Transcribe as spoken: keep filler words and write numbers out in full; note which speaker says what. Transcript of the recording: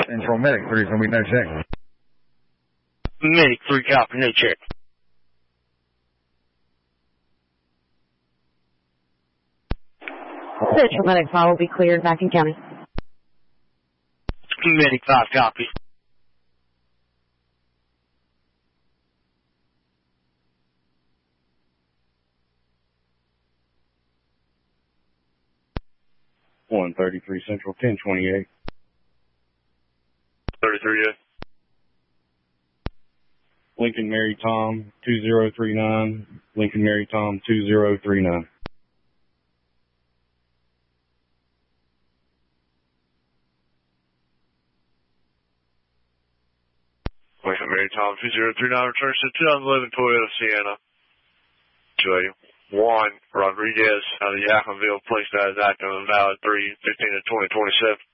Speaker 1: Central Medic three, gonna be no check.
Speaker 2: Medic three, copy, no check.
Speaker 3: Central Medic five will be cleared back in county.
Speaker 2: Medic five, copy.
Speaker 4: one thirty-three Central, ten twenty-eight.
Speaker 5: thirty-three, yeah.
Speaker 4: Lincoln Mary Tom, two zero three nine. Lincoln Mary Tom, two zero three nine.
Speaker 5: Lincoln Mary Tom, two zero three nine, returns to two thousand eleven Toyota Sienna. two eighty. one, Rodriguez out of Yaconville, placed as active and valid three fifteen of twenty twenty-seven.